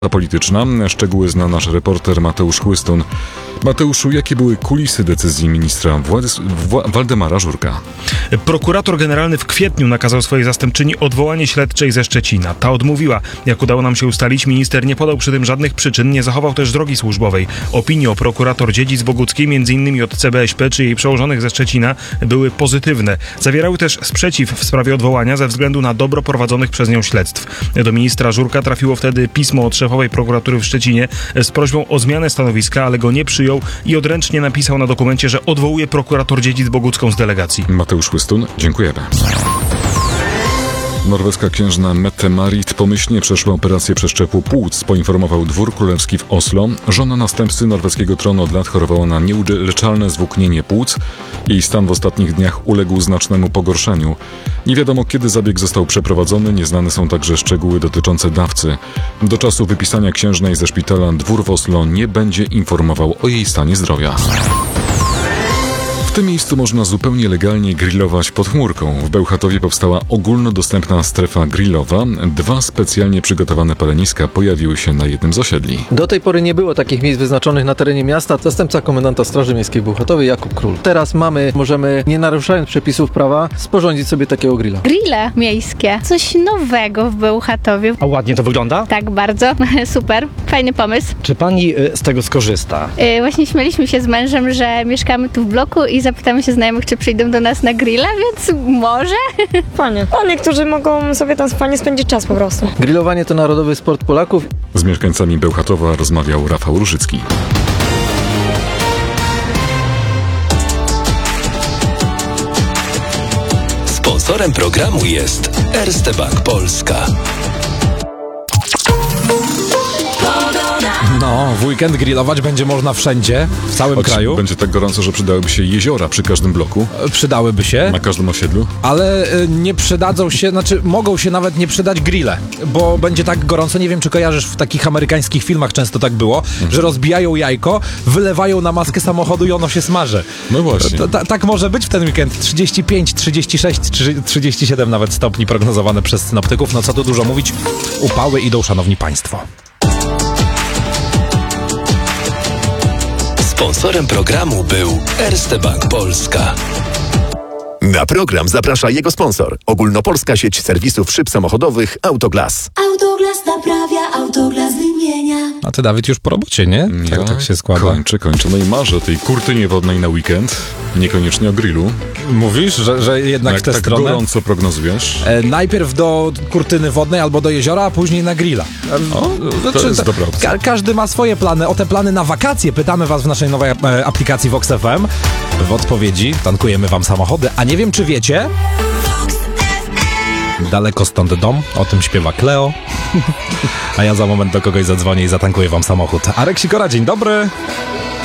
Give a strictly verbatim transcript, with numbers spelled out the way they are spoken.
polityczna. Szczegóły zna nasz reporter Mateusz Chłystun. Mateuszu, jakie były kulisy decyzji ministra Władys- Wła- Waldemara Żurka? Prokurator generalny w kwietniu nakazał swojej zastępczyni odwołanie śledczej ze Szczecina. Ta odmówiła. Jak udało nam się ustalić, minister nie podał przy tym żadnych przyczyn, nie zachował też drogi służbowej. Opinie o prokurator Dziedzic Boguckiej, między innymi od C B S P czy jej przełożonych ze Szczecina, były pozytywne. Zawierały też sprzeciw w sprawie odwołania ze względu na dobro prowadzonych przez nią śledztw. Do ministra Żurka trafiło wtedy pismo od szefowej prokuratury w Szczecinie z prośbą o zmianę stanowiska, ale go nie przyjął i odręcznie napisał na dokumencie, że odwołuje prokurator Dziedzic Bogucką z delegacji. Mateusz Chłystun, dziękujemy. Norweska księżna Mette Marit pomyślnie przeszła operację przeszczepu płuc, poinformował dwór królewski w Oslo. Żona następcy norweskiego tronu od lat chorowała na nieuleczalne zwłóknienie płuc. Jej stan w ostatnich dniach uległ znacznemu pogorszeniu. Nie wiadomo, kiedy zabieg został przeprowadzony, nieznane są także szczegóły dotyczące dawcy. Do czasu wypisania księżnej ze szpitala dwór w Oslo nie będzie informował o jej stanie zdrowia. W tym miejscu można zupełnie legalnie grillować pod chmurką. W Bełchatowie powstała ogólnodostępna strefa grillowa. Dwa specjalnie przygotowane paleniska pojawiły się na jednym z osiedli. Do tej pory nie było takich miejsc wyznaczonych na terenie miasta. Zastępca komendanta Straży Miejskiej w Bełchatowie Jakub Król. Teraz mamy, możemy, nie naruszając przepisów prawa, sporządzić sobie takiego grilla. Grille miejskie. Coś nowego w Bełchatowie. A ładnie to wygląda? Tak, bardzo. Super. Fajny pomysł. Czy pani y, z tego skorzysta? Yy, właśnie śmieliśmy się z mężem, że mieszkamy tu w bloku i zapytamy się znajomych, czy przyjdą do nas na grilla, więc może? Fajnie. A niektórzy mogą sobie tam fajnie spędzić czas po prostu. Grillowanie to narodowy sport Polaków. Z mieszkańcami Bełchatowa rozmawiał Rafał Różycki. Sponsorem programu jest Erste Bank Polska. No, w weekend grillować będzie można wszędzie, w całym Choć kraju. będzie tak gorąco, że przydałyby się jeziora przy każdym bloku, Przydałyby się, na każdym osiedlu. ale y, nie przydadzą się, znaczy mogą się nawet nie przydać grille, bo będzie tak gorąco, nie wiem czy kojarzysz, w takich amerykańskich filmach często tak było, mhm. że rozbijają jajko, wylewają na maskę samochodu i ono się smaży. No właśnie. T- t- tak może być w ten weekend. trzydzieści pięć, trzydzieści sześć, trzydzieści siedem nawet stopni prognozowane przez synoptyków. No co tu dużo mówić, upały idą, szanowni państwo. Sponsorem programu był Erste Bank Polska. Na program zaprasza jego sponsor. Ogólnopolska sieć serwisów szyb samochodowych Autoglas. Autoglas naprawia, Autoglas wymienia. A ty, Dawid, już po robocie, nie? Tak, Ja tak się składa. Kończę, kończę. No i marzę o tej kurtynie wodnej na weekend. Niekoniecznie o grillu. Mówisz, że, że jednak Jak w tę tak stronę? gorąco prognozujesz? E, najpierw do kurtyny wodnej albo do jeziora, a później na grilla. E, O, to jest dobra opcja. Ka- każdy ma swoje plany. O te plany na wakacje pytamy was w naszej nowej e, aplikacji Vox F M. W odpowiedzi tankujemy wam samochody. A nie wiem, czy wiecie... Daleko stąd dom, o tym śpiewa Kleo. A ja za moment do kogoś zadzwonię i zatankuję wam samochód. Arek Sikora, dzień dobry.